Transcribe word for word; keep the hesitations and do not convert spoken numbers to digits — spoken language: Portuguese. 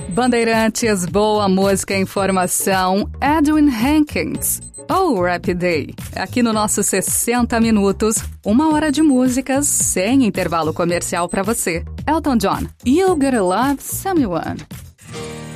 Bandeirantes, boa música e informação, Edwin Hankins. Oh, Rap Day. Aqui no nosso sessenta minutos, uma hora de músicas sem intervalo comercial pra você. Elton John, You Gotta Love Someone.